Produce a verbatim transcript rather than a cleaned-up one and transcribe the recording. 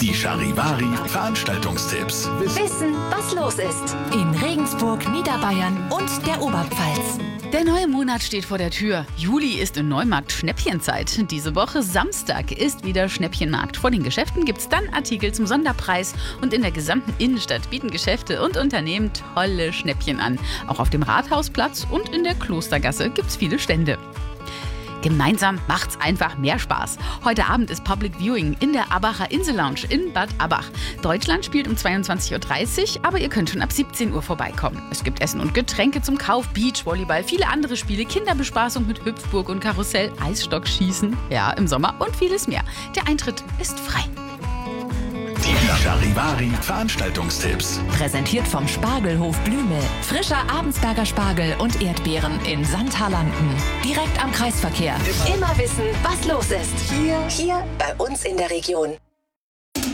Die Charivari Veranstaltungstipps. Wissen, was los ist. In Regensburg, Niederbayern und der Oberpfalz. Der neue Monat steht vor der Tür. Juli ist in Neumarkt Schnäppchenzeit. Diese Woche Samstag ist wieder Schnäppchenmarkt. Vor den Geschäften gibt's dann Artikel zum Sonderpreis. Und in der gesamten Innenstadt bieten Geschäfte und Unternehmen tolle Schnäppchen an. Auch auf dem Rathausplatz und in der Klostergasse gibt's viele Stände. Gemeinsam macht's einfach mehr Spaß. Heute Abend ist Public Viewing in der Abacher Insel Lounge in Bad Abach. Deutschland spielt um zweiundzwanzig Uhr dreißig, aber ihr könnt schon ab siebzehn Uhr vorbeikommen. Es gibt Essen und Getränke zum Kauf, Beachvolleyball, viele andere Spiele, Kinderbespaßung mit Hüpfburg und Karussell, Eisstockschießen, ja, im Sommer und vieles mehr. Der Eintritt ist frei. Die Charivari Veranstaltungstipps. Präsentiert vom Spargelhof Blümel. Frischer Abensberger Spargel und Erdbeeren in Sandhalanden. Direkt am Kreisverkehr. Immer wissen, was los ist. Hier, hier bei uns in der Region.